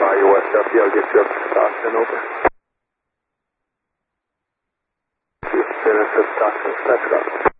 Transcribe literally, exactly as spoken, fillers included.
by your West L P, I'll get you up to Stockton, over. Houston, to Stockton, Spectrum.